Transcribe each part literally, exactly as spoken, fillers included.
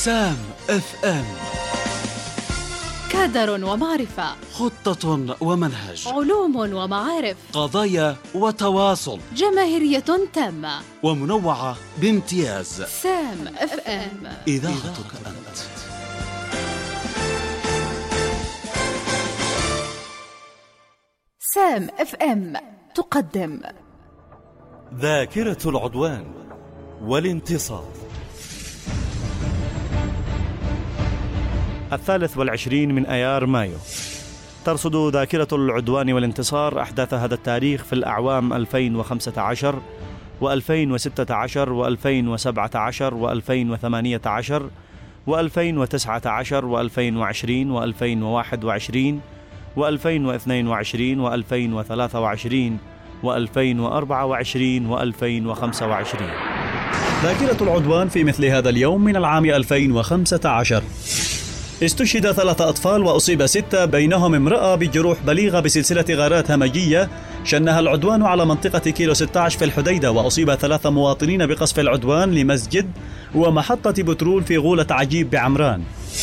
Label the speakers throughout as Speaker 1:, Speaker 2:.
Speaker 1: سام اف ام.
Speaker 2: كادر ومعرفة،
Speaker 1: خطة ومنهج،
Speaker 2: علوم ومعارف،
Speaker 1: قضايا وتواصل،
Speaker 2: جماهيرية تامة
Speaker 1: ومنوعة بامتياز.
Speaker 2: سام اف ام،
Speaker 1: إذاعتك أنت.
Speaker 2: سام اف ام تقدم
Speaker 3: ذاكرة العدوان والانتصار. الثالث والعشرين من أيار مايو. ترصد ذاكرة العدوان والانتصار أحداث هذا التاريخ في الأعوام ألفين وخمسة عشر وألفين وستة عشر وألفين وسبعة عشر وألفين وثمانية عشر وألفين وتسعة عشر وألفين وعشرين وألفين وواحد وعشرين وألفين واثنين وعشرين وألفين وثلاثة وعشرين وألفين وأربعة وعشرين وألفين وخمسة وعشرين.
Speaker 4: ذاكرة العدوان في مثل هذا اليوم من العام ألفين وخمسة عشر. استشهد ثلاثة أطفال وأصيب ستة، بينهم امرأة بجروح بليغة بسلسلة غارات همجية شنها العدوان على منطقة كيلو ستة عشر في الحديدة، وأصيب ثلاثة مواطنين بقصف العدوان لمسجد ومحطة بترول في غولة عجيب بعمران.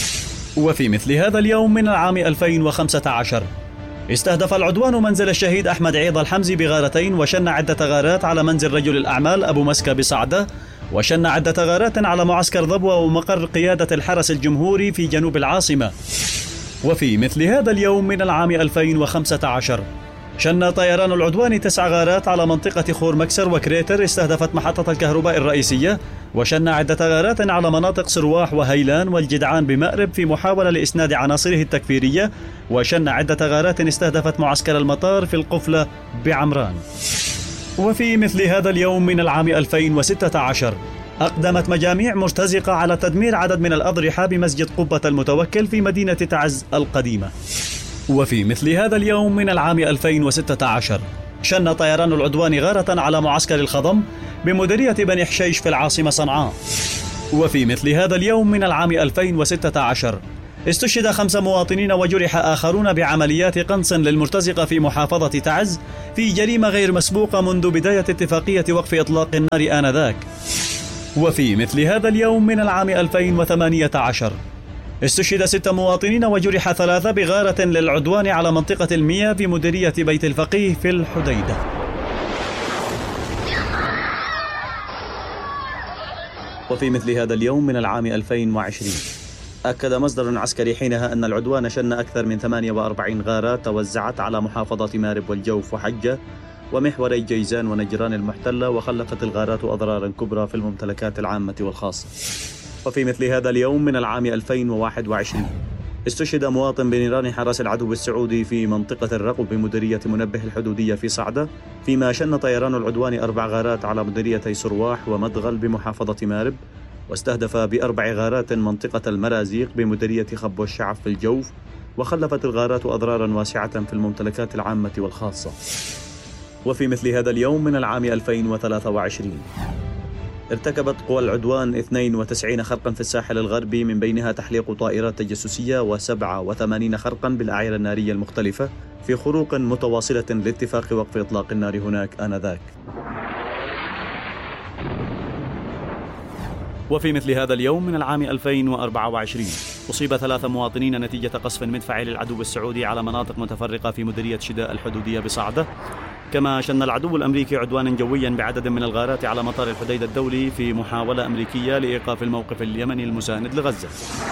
Speaker 4: وفي مثل هذا اليوم من العام ألفين وخمسة عشر استهدف العدوان منزل الشهيد أحمد عيض الحمزي بغارتين، وشن عدة غارات على منزل رجل الأعمال أبو مسكة بصعدة، وشن عدة غارات على معسكر ضبوة ومقر قيادة الحرس الجمهوري في جنوب العاصمة. وفي مثل هذا اليوم من العام ألفين وخمسة عشر شن طيران العدوان تسع غارات على منطقة خور مكسر وكريتر استهدفت محطة الكهرباء الرئيسية، وشن عدة غارات على مناطق سرواح وهيلان والجدعان بمأرب في محاولة لإسناد عناصره التكفيرية، وشن عدة غارات استهدفت معسكر المطار في القفلة بعمران. وفي مثل هذا اليوم من العام ألفين وستة عشر أقدمت مجاميع مرتزقة على تدمير عدد من الأضرحة بمسجد قبة المتوكل في مدينة تعز القديمة. وفي مثل هذا اليوم من العام ألفين وستة عشر شن طيران العدوان غارة على معسكر الخضم بمديرية بني حشيش في العاصمة صنعاء. وفي مثل هذا اليوم من العام ألفين وستة عشر استشهد خمس مواطنين وجرح آخرون بعمليات قنص للمرتزقة في محافظة تعز في جريمة غير مسبوقة منذ بداية اتفاقية وقف إطلاق النار آنذاك. وفي مثل هذا اليوم من العام ألفين وثمانية عشر استشهد ست مواطنين وجرح ثلاثة بغارة للعدوان على منطقة المياه في مديرية بيت الفقيه في الحديدة. وفي مثل هذا اليوم من العام ألفين وعشرين أكد مصدر عسكري حينها أن العدوان شن أكثر من ثمانية وأربعين غارات توزعت على محافظة مارب والجوف وحجة ومحوري جيزان ونجران المحتلة، وخلفت الغارات أضرارا كبرى في الممتلكات العامة والخاصة. وفي مثل هذا اليوم من العام ألفين وواحد وعشرين استشهد مواطن بنيران حرس العدو السعودي في منطقة الرقب بمديرية منبه الحدودية في صعدة، فيما شن طيران العدوان أربع غارات على مديريتي سرواح ومدغل بمحافظة مارب، واستهدف بأربع غارات منطقة المرازيق بمديرية خب والشعف في الجوف، وخلفت الغارات أضرارا واسعة في الممتلكات العامة والخاصة. وفي مثل هذا اليوم من العام ألفين وثلاثة وعشرين ارتكبت قوى العدوان اثنين وتسعين خرقا في الساحل الغربي، من بينها تحليق طائرات تجسسية وسبعة وثمانين خرقا بالأعيرة النارية المختلفة في خروق متواصلة لاتفاق وقف إطلاق النار هناك آنذاك. وفي مثل هذا اليوم من العام ألفين وأربعة وعشرين أصيب ثلاثة مواطنين نتيجة قصف مدفعي للعدو السعودي على مناطق متفرقة في مديرية شداء الحدودية بصعدة. كما شن العدو الأمريكي عدوانا جويا بعدد من الغارات على مطار الحديدة الدولي في محاولة أمريكية لإيقاف الموقف اليمني المساند لغزة.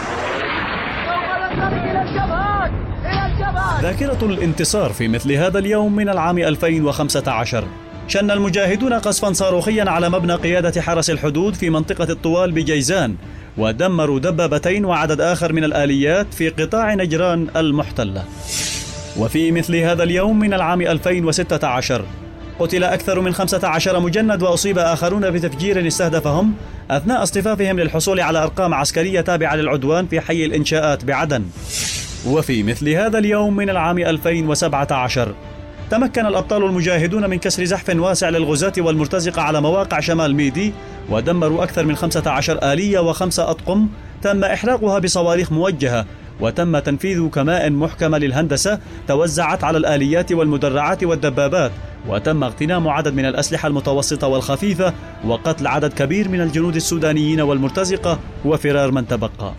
Speaker 4: ذاكرة الانتصار في مثل هذا اليوم من العام ألفين وخمسة عشر شن المجاهدون قصفا صاروخيا على مبنى قيادة حرس الحدود في منطقة الطوال بجيزان، ودمروا دبابتين وعدد آخر من الآليات في قطاع نجران المحتلة. وفي مثل هذا اليوم من العام ألفين وستة عشر قتل أكثر من خمسة عشر مجند، وأصيب آخرون بتفجير استهدفهم أثناء اصطفافهم للحصول على أرقام عسكرية تابعة للعدوان في حي الإنشاءات بعدن. وفي مثل هذا اليوم من العام ألفين وسبعة عشر تمكن الأبطال المجاهدون من كسر زحف واسع للغزاة والمرتزقة على مواقع شمال ميدي، ودمروا أكثر من خمسة عشر آلية وخمسة أطقم تم إحراقها بصواريخ موجهة، وتم تنفيذ كمائن محكمة للهندسة توزعت على الآليات والمدرعات والدبابات، وتم اغتنام عدد من الأسلحة المتوسطة والخفيفة وقتل عدد كبير من الجنود السودانيين والمرتزقة وفرار من تبقى.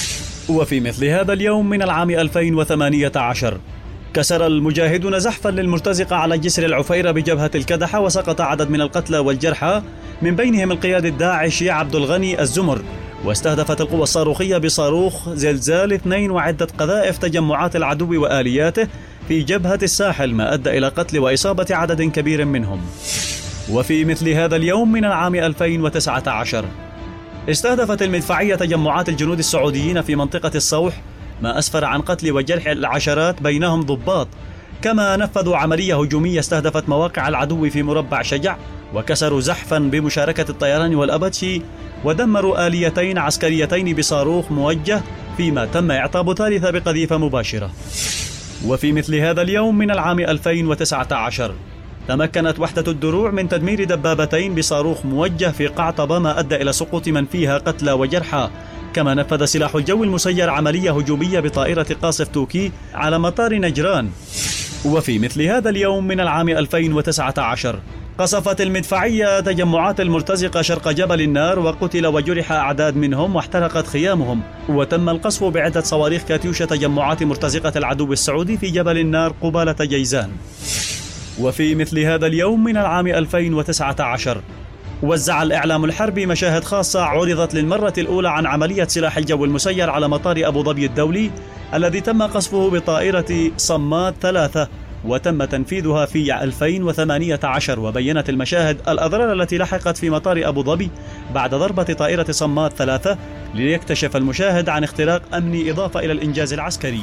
Speaker 4: وفي مثل هذا اليوم من العام ألفين وثمانية عشر كسر المجاهدون زحفا للمرتزقة على جسر العفيرة بجبهة الكدحة، وسقط عدد من القتلى والجرحى من بينهم القياد الداعشي عبد الغني الزمر. واستهدفت القوى الصاروخية بصاروخ زلزال اثنين وعدة قذائف تجمعات العدو وآلياته في جبهة الساحل، ما أدى إلى قتل وإصابة عدد كبير منهم. وفي مثل هذا اليوم من العام ألفين وتسعة عشر استهدفت المدفعية تجمعات الجنود السعوديين في منطقة الصوح، ما أسفر عن قتل وجرح العشرات بينهم ضباط. كما نفذوا عملية هجومية استهدفت مواقع العدو في مربع شجع، وكسروا زحفا بمشاركة الطيران والأباتشي، ودمروا آليتين عسكريتين بصاروخ موجه، فيما تم إعطاب ثالثة بقذيفة مباشرة. وفي مثل هذا اليوم من العام ألفين وتسعة عشر تمكنت وحدة الدروع من تدمير دبابتين بصاروخ موجه في قعطبة، ما أدى إلى سقوط من فيها قتلى وجرحى. كما نفذ سلاح الجو المسير عملية هجومية بطائرة قاصف توكي على مطار نجران. وفي مثل هذا اليوم من العام ألفين وتسعة عشر قصفت المدفعية تجمعات المرتزقة شرق جبل النار، وقتل وجرح أعداد منهم واحترقت خيامهم. وتم القصف بعدة صواريخ كاتيوشا تجمعات مرتزقة العدو السعودي في جبل النار قبالة جيزان. وفي مثل هذا اليوم من العام ألفين وتسعة عشر وزع الإعلام الحربي مشاهد خاصة عرضت للمرة الأولى عن عملية سلاح الجو المسير على مطار أبو ظبي الدولي الذي تم قصفه بطائرة صماد ثلاثة، وتم تنفيذها في ألفين وثمانية عشر. وبينت المشاهد الأضرار التي لحقت في مطار أبو ظبي بعد ضربة طائرة صماد ثلاثة، ليكتشف المشاهد عن اختراق أمني إضافة إلى الإنجاز العسكري.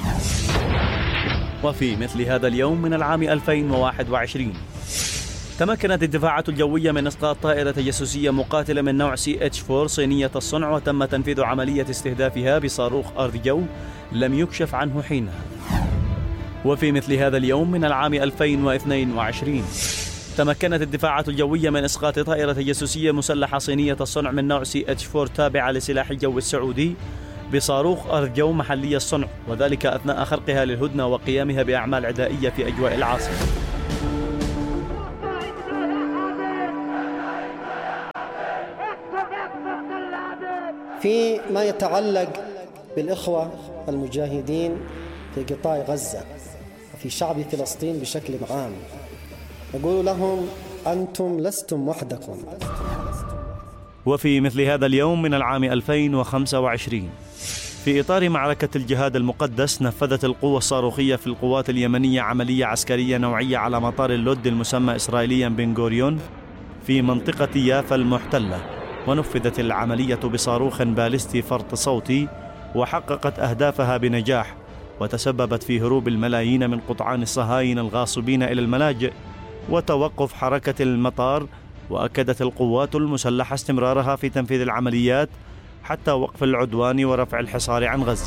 Speaker 4: وفي مثل هذا اليوم من العام ألفين وواحد وعشرين تمكنت الدفاعات الجوية من إسقاط طائرة تجسسية مقاتلة من نوع سي اتش أربعة صينية الصنع، وتم تنفيذ عملية استهدافها بصاروخ أرض جو لم يكشف عنه حينها. وفي مثل هذا اليوم من العام ألفين واثنين وعشرين تمكنت الدفاعات الجوية من إسقاط طائرة تجسسية مسلحة صينية الصنع من نوع سي اتش أربعة تابعة لسلاح الجو السعودي بصاروخ أرض جو محلي الصنع، وذلك أثناء خرقها للهدنة وقيامها بأعمال عدائية في أجواء العاصمة.
Speaker 5: فيما يتعلق بالإخوة المجاهدين في قطاع غزة وفي شعب فلسطين بشكل عام، أقول لهم أنتم لستم وحدكم.
Speaker 3: وفي مثل هذا اليوم من العام ألفين وخمسة وعشرين في إطار معركة الجهاد المقدس نفذت القوة الصاروخية في القوات اليمنية عملية عسكرية نوعية على مطار اللد المسمى إسرائيليا بن غوريون في منطقة يافا المحتلة، ونفذت العملية بصاروخ باليستي فرط صوتي، وحققت أهدافها بنجاح، وتسببت في هروب الملايين من قطعان الصهاينة الغاصبين إلى الملاجئ وتوقف حركة المطار. وأكدت القوات المسلحة استمرارها في تنفيذ العمليات حتى وقف العدوان ورفع الحصار عن غزة.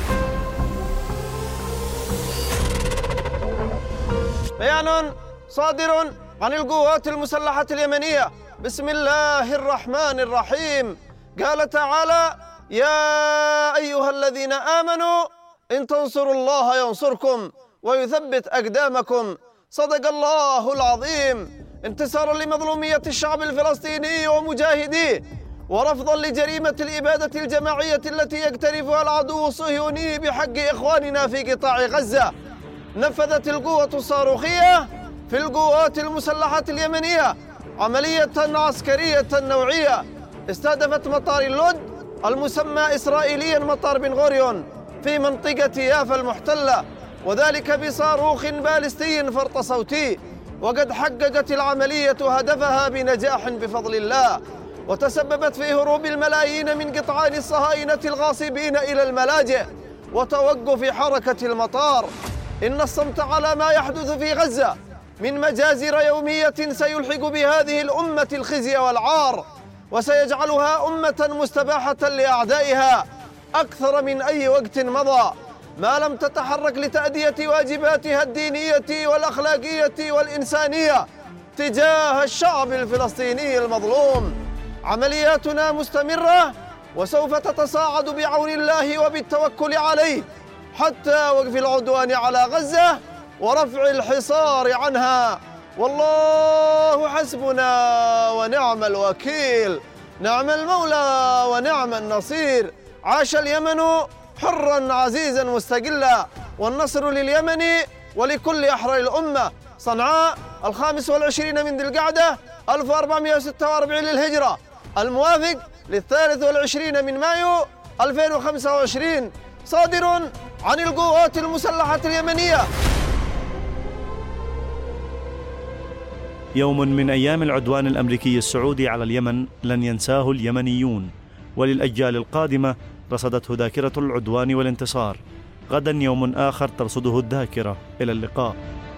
Speaker 6: بيان صادر عن القوات المسلحة اليمنية بسم الله الرحمن الرحيم. قال تعالى: يا أيها الذين آمنوا إن تنصروا الله ينصركم ويثبت أقدامكم. صدق الله العظيم. انتصارا لمظلومية الشعب الفلسطيني ومجاهديه، ورفضا لجريمة الإبادة الجماعية التي يقترفها العدو الصهيوني بحق إخواننا في قطاع غزة، نفذت القوة الصاروخية في القوات المسلحة اليمنية عملية عسكرية نوعية استهدفت مطار اللد المسمى إسرائيليا مطار بن غوريون في منطقة يافا المحتلة، وذلك بصاروخ باليستي فرط صوتي. وقد حققت العملية هدفها بنجاح بفضل الله، وتسببت في هروب الملايين من قطعان الصهاينة الغاصبين إلى الملاجئ وتوقف حركة المطار. إن الصمت على ما يحدث في غزة من مجازر يومية سيلحق بهذه الأمة الخزي والعار، وسيجعلها أمة مستباحة لأعدائها أكثر من أي وقت مضى، ما لم تتحرك لتأدية واجباتها الدينية والأخلاقية والإنسانية تجاه الشعب الفلسطيني المظلوم. عملياتنا مستمرة وسوف تتصاعد بعون الله وبالتوكل عليه حتى وقف العدوان على غزة ورفع الحصار عنها. والله حسبنا ونعم الوكيل، نعم المولى ونعم النصير. عاش اليمن حرا عزيزا مستقلا، والنصر لليمن ولكل أحرار الأمة. صنعاء الخامس والعشرين من ذي القعدة ألف وأربعمائة وستة وأربعين للهجرة، الموافق للثالث والعشرين من مايو ألفين وخمسة وعشرين، صادر عن القوات المسلحة اليمنية.
Speaker 3: يوم من أيام العدوان الأمريكي السعودي على اليمن لن ينساه اليمنيون، وللأجيال القادمة رصدته ذاكرة العدوان والانتصار. غدا يوم آخر ترصده الذاكرة. إلى اللقاء.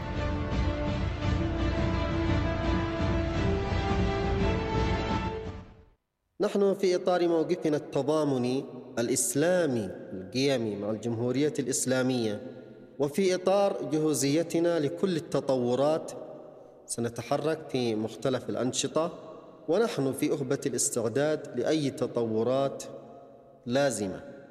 Speaker 5: نحن في إطار موقفنا التضامني الإسلامي القيمي مع الجمهورية الإسلامية، وفي إطار جهوزيتنا لكل التطورات، سنتحرك في مختلف الأنشطة، ونحن في أهبة الاستعداد لأي تطورات لازمة.